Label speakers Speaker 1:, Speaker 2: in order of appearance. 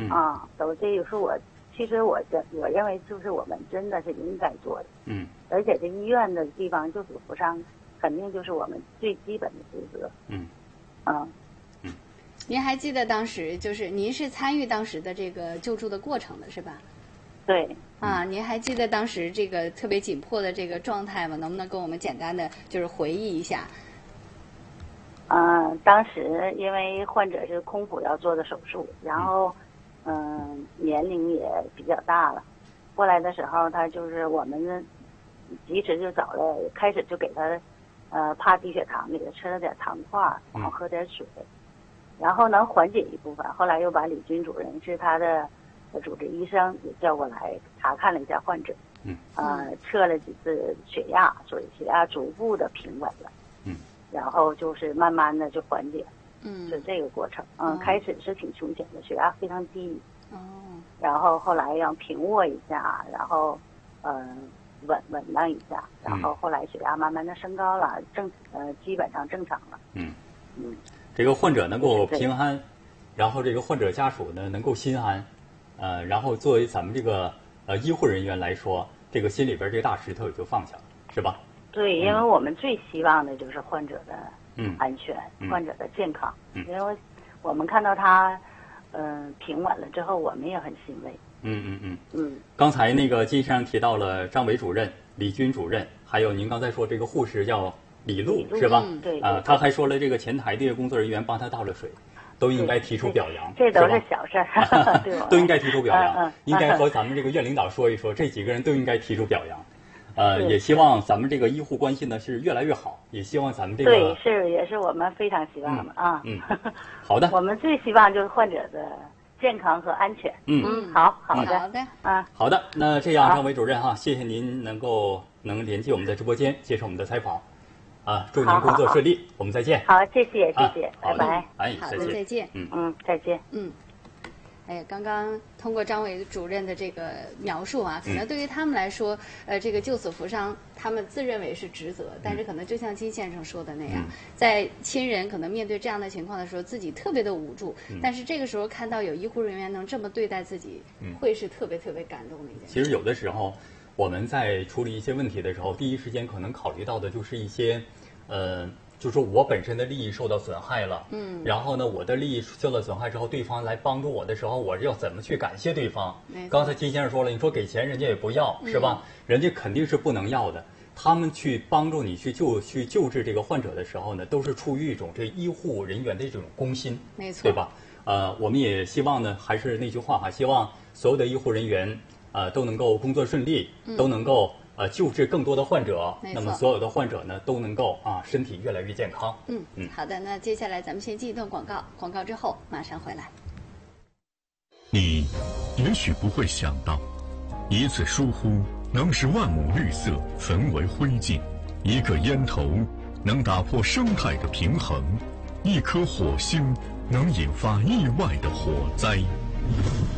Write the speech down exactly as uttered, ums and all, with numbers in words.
Speaker 1: 嗯、
Speaker 2: 啊，都这就是我，其实我这我认为就是我们真的是应该做的。
Speaker 1: 嗯，
Speaker 2: 而且这医院的地方救死扶伤，肯定就是我们最基本的职责。
Speaker 1: 嗯，
Speaker 2: 啊。
Speaker 3: 嗯，您还记得当时就是您是参与当时的这个救助的过程的是吧？
Speaker 2: 对。
Speaker 3: 啊，您还记得当时这个特别紧迫的这个状态吗？能不能跟我们简单的就是回忆一下？
Speaker 2: 嗯、呃，当时因为患者是空腹要做的手术，然后嗯、呃、年龄也比较大了，过来的时候他就是我们及时就找了，开始就给他呃怕低血糖，给他吃了点糖块，然后喝点水，然后能缓解一部分。后来又把李军主任是他的主治医生也叫过来查看了一下患者，
Speaker 1: 嗯，
Speaker 2: 呃，测了几次血压，所以血压逐步的平稳了，
Speaker 1: 嗯，
Speaker 2: 然后就是慢慢的就缓解，
Speaker 3: 嗯，
Speaker 2: 是这个过程，嗯，
Speaker 3: 哦、
Speaker 2: 开始是挺凶险的，血压非常低，
Speaker 3: 哦，
Speaker 2: 然后后来要平卧一下，然后，呃，稳稳当一下，然后后来血压慢慢的升高了，正呃基本上正常了，
Speaker 1: 嗯
Speaker 2: 嗯，
Speaker 1: 这个患者能够平安，然后这个患者家属呢能够心安。呃，然后作为咱们这个呃医护人员来说，这个心里边这个大石头也就放下了，是吧？
Speaker 2: 对，因为我们最希望的就是患者的安全，
Speaker 1: 嗯、
Speaker 2: 患者的健康，
Speaker 1: 嗯、
Speaker 2: 因为我们看到他嗯、呃、平稳了之后，我们也很欣慰。
Speaker 1: 嗯嗯嗯
Speaker 2: 嗯。
Speaker 1: 刚才那个金先生提到了张伟主任、李军主任，还有您刚才说这个护士叫李璐，是吧？
Speaker 2: 嗯，对。
Speaker 1: 啊、呃，他还说了这个前台的工作人员帮他倒了水。都应该提出表扬，
Speaker 2: 这都是小事儿，对吧？
Speaker 1: 都应该提出表扬，
Speaker 2: 嗯嗯、
Speaker 1: 应该和咱们这个院领导说一说，这几个人都应该提出表扬。呃，也希望咱们这个医护关系呢是越来越好，也希望咱们这个
Speaker 2: 对是也是我们非常希望的、
Speaker 1: 嗯、
Speaker 2: 啊。
Speaker 1: 嗯，好的。
Speaker 2: 我们最希望就是患者的健康和安全。
Speaker 1: 嗯
Speaker 2: 嗯，好好的
Speaker 3: 好的
Speaker 2: 啊，
Speaker 1: 好的。那这样，张伟主任哈，谢谢您能够能连接我们的直播间，接受我们的采访。啊，祝您工作顺利，我们再见。
Speaker 2: 好，谢谢，谢谢，
Speaker 1: 啊、
Speaker 2: 拜拜。
Speaker 1: 哎，
Speaker 3: 好的，再见。
Speaker 1: 嗯
Speaker 2: 嗯，再见。
Speaker 3: 嗯，哎呀，刚刚通过张伟主任的这个描述啊，可能对于他们来说，嗯、呃，这个救死扶伤，他们自认为是职责，但是可能就像金先生说的那样，
Speaker 1: 嗯、
Speaker 3: 在亲人可能面对这样的情况的时候，自己特别的无助，
Speaker 1: 嗯、
Speaker 3: 但是这个时候看到有医护人员能这么对待自己，
Speaker 1: 嗯、
Speaker 3: 会是特别特别感动的一件事。
Speaker 1: 其实有的时候，我们在处理一些问题的时候，第一时间可能考虑到的就是一些。呃，就是说我本身的利益受到损害了，
Speaker 3: 嗯，
Speaker 1: 然后呢，我的利益受到损害之后，对方来帮助我的时候，我要怎么去感谢对方？刚才金先生说了，你说给钱人家也不要，是吧？
Speaker 3: 嗯、
Speaker 1: 人家肯定是不能要的。他们去帮助你去救去救治这个患者的时候呢，都是出于一种这医护人员的这种公心，
Speaker 3: 没错，
Speaker 1: 对吧？呃，我们也希望呢，还是那句话哈，希望所有的医护人员呃都能够工作顺利，
Speaker 3: 嗯、
Speaker 1: 都能够。呃，救治更多的患者，那么所有的患者呢都能够啊身体越来越健康。
Speaker 3: 嗯嗯，好的，那接下来咱们先进一段广告，广告之后马上回来。
Speaker 4: 你也许不会想到，一次疏忽能使万亩绿色焚为灰烬，一个烟头能打破生态的平衡，一颗火星能引发意外的火灾。